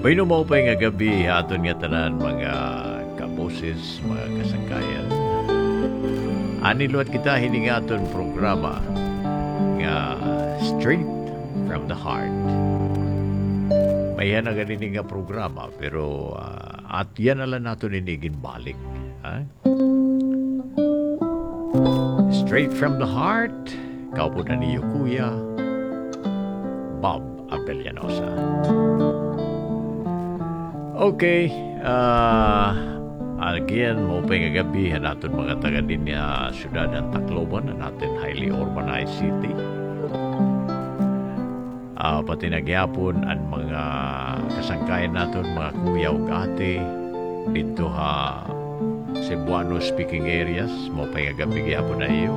Painumopay nga gabi aton nga tanan mga kaboses, mga kasangkayan. Aniluat kita hiningaton programa nga Straight from the Heart. May yan na ganini nga programa pero at yan na lang natin inigin balik. Ha? Straight from the Heart, kaupo na niyo Kuya Bob Abellanosa. Okay, again, maupay nga gabi natin mga taga din niya syudad ng Tacloban na natin highly urbanized city. Pati nagyapon ang mga kasangkayan natin, mga kuya ug ate dito Cebuano speaking areas, maupay nga gabi gyapon na iyo.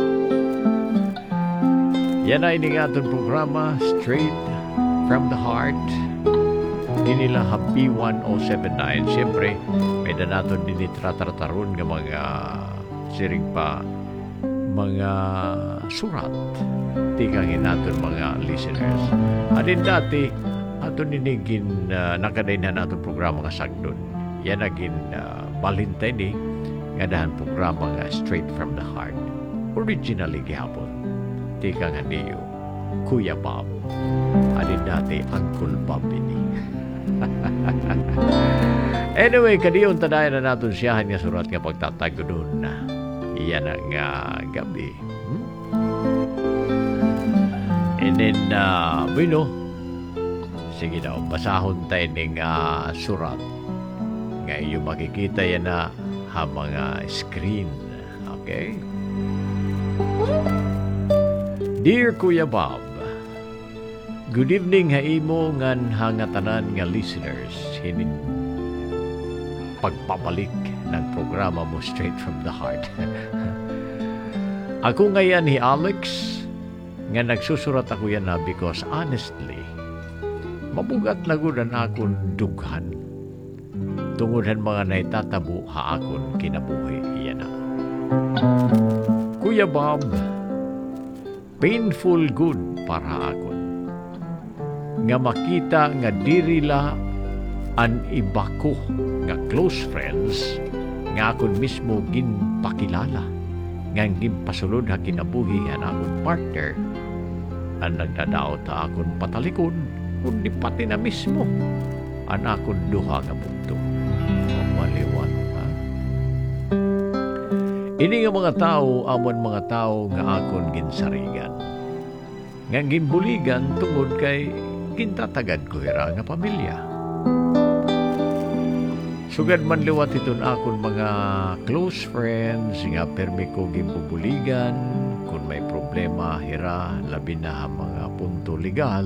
Yan ay nga aton programa, Straight from the Heart. Di nila Happy 1079. Siyempre, may danaton din itratartaron ng mga siring pa, mga surat. Tikangin natin mga listeners. Adin dati, ato ninigin nakaday na natin programa nga sagdon. Yan naging Valentine nga dahan programa nga Straight from the Heart. Originally gihapon. Tikangan niyo, Kuya Bob. Adin dati, Uncle Bob ini. Anyway, kadiyon tanayan na natin siyahan nga surat nga pagtatago doon na iyan ang gabi. And then, bueno, sige daw, basahon tayo ng surat. Nga iyo makikita yan na mga screen. Okay? Dear Kuya Bob, good evening haimo ngan hangatanan nga listeners hinin pagpabalik ng programa mo Straight from the Heart. Ako ngayon ni Alex nga nagsusurat ako yan na because honestly mabugat lagudan akon dughan tungudan mga naitatabo akon kinabuhi iyan na. Kuya Bob, painful good para akon nga makita nga dirila an iba ko nga close friends nga akon mismo ginpakilala nga ginpasulod ha kinabuhi an akon partner ang nagdadaot ta akon patalikod kundi pati na mismo an akon duha nga bugtong. Maliwan ha? Ini nga mga tao amon mga tao nga akon ginsarigan nga ginbuligan tungod kay gintatagad ko hira nga pamilya. Sugad man liwat iton akon mga close friends nga permi ko gimbubuligan kung may problema hira labi na mga punto legal.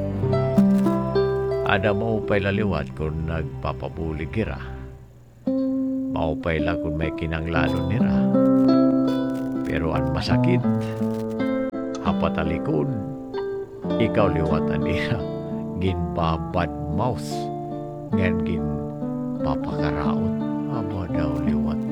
Ada maupay laliwat kung nagpapabulig hira. Maupay la kung may kinanglanon hira. Pero ang masakit hapatalikod ikaw liwatan niya ginpabad mouth ngan gin papakaraon abo daw liwat.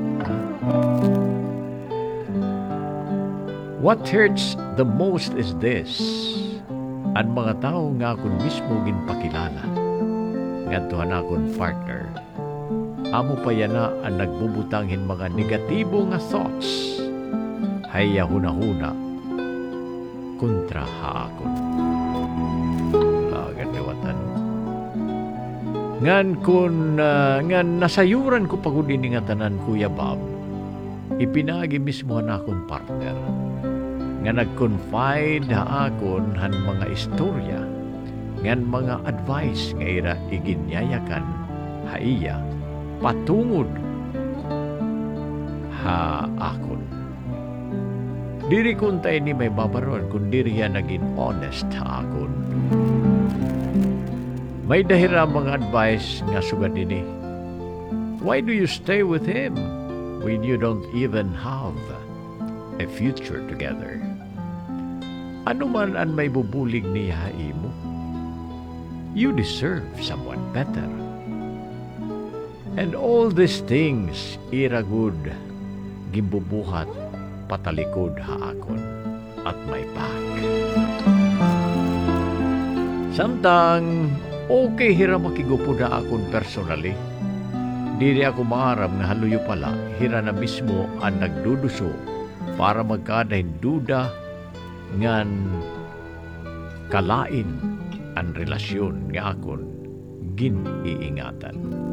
What hurts the most is this, ang mga tao nga akon mismo ginpakilala ngadtohan akon partner amo pa yana ang nagbubutanghin mga negatibo nga thoughts hayya hunahuna kontra haakon. Gandiwatan. Ngan kun ngan nasayuran ko pagod ini nga tanan Kuya Bob. Ipinagi mismo na akon partner. Nga nag-confide ha akon han mga istorya ngan mga advice nga ira iginyayakan haiya patungod ha akon. Diri kun tayo ni may babaron kung diri yan naging honest ha akon. May dahira mga advice nga sugad ini. Why do you stay with him when you don't even have a future together? Ano man ang may bubulig niya imo, you deserve someone better. And all these things, iragud, gimbubuhat, patalikod haakon at may back. Samtang okay hira makigupo na akon personally. Dili ako maaram nga haluyo pala, hira na mismo ang nagduduso para magkadahin duda ngan kalain ang relasyon nga akon giniingatan.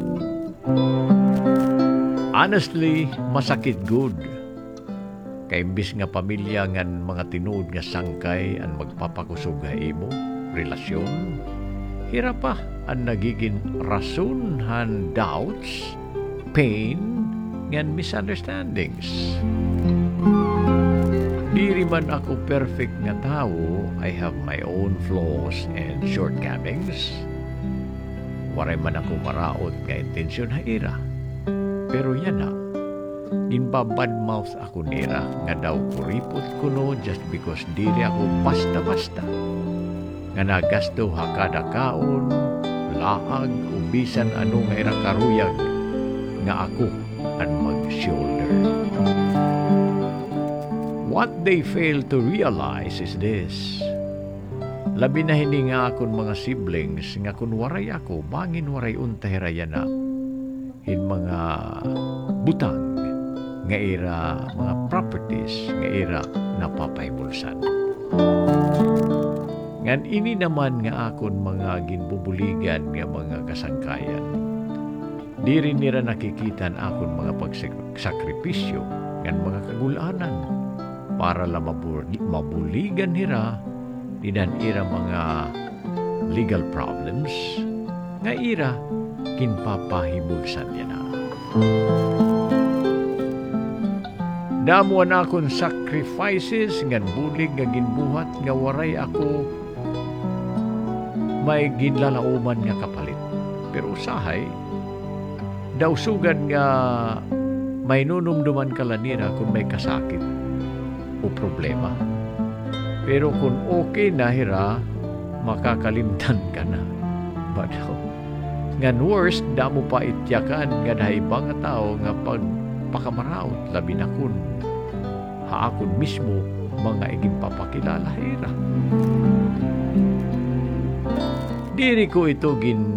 Honestly, masakit good. Kay imbis nga pamilya ngan mga tinuod nga sangkay ang magpapakusog nga imo, relasyon, hira pa ang nagiging rason han doubts, pain, ngan misunderstandings. Diri man ako perfect nga tao, I have my own flaws and shortcomings. Waray man ako maraot nga intensyon ha ira. Pero yan na, ginbabadmouth ako nira nga daw kuripot ko no just because diri ako basta-basta. Nga nagasto ha kada kaon, laag, ubisan ano nga ira karuyag nga ako ang mag-shoulder. What they fail to realize is this. Labi na hindi nga akong mga siblings nga kung waray ako, bangin waray untahiraya na in mga butang nga ira, mga properties nga ira napapaybulsan. Ngan ini naman nga akon mga ginbubuligan nga mga kasangkayan. Di rin nira nakikitan akon mga pagsakripisyo ngan mga kagulanan para la mabuligan nira dinan ira mga legal problems nga ira kinpapahibulsan niya na. Damuan akong sacrifices ngan bulig nga ginbuhat nga waray ako may ginlalauman nga kapalit. Pero usahay, daw sugad nga may nunumduman ka lanira kung may kasakit o problema. Pero kung okay na hira, makakalimtan ka na. But ngan worst, damo pa ityakan nga daibang nga tao nga pagpakamaraot labi na kun haakon mismo mga iginpapakilala hira. Diri ko ito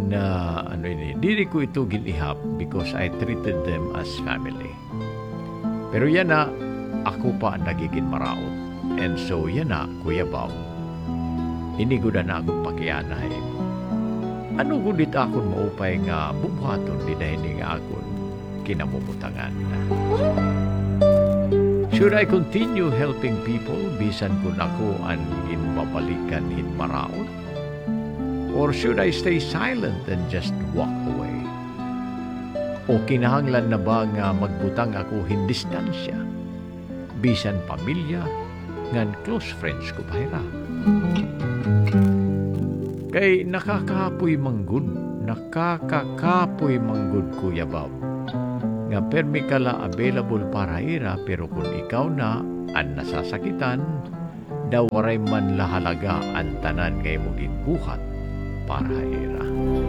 ginihap because I treated them as family. Pero yan na, ako pa ang nagiging maraot. And so yan na, Kuya Bob, inigoda na akong pakianay. Ano gudit akon maupay nga bubuhaton di na hindi nga akon kinamumutangan. Should I continue helping people bisan kun ako ang inbabalikan hinmaraot? Or should I stay silent and just walk away? O kinahanglan na ba nga magbutang ako hindistansya? Bisan pamilya, ngan close friends ko pahira. Kay nakakapoy manggod Kuya Bob. Nga permi kala available para ira pero kung ikaw na ang nasasakitan, daw waray man lahalaga ang tanan ngay mo ginbuhat para ira.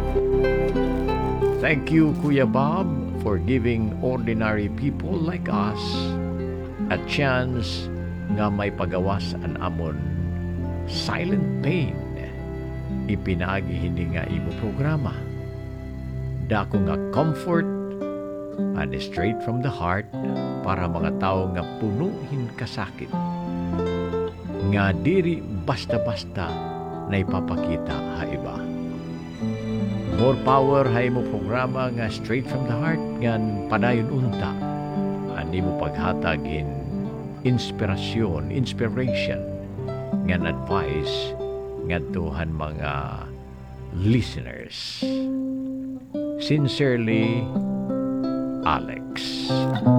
Thank you, Kuya Bob, for giving ordinary people like us a chance nga may pagawas an amon silent pain ipinaagi hindi nga imo programa. Dako nga comfort and straight from the heart para mga tao nga punuhin kasakit nga diri basta-basta na ipapakita ha iba. More power ha imo programa nga straight from the heart ngan padayon unta ani mo paghatag in inspiration ngan advice ngadtuhan mga listeners. Sincerely, Alex.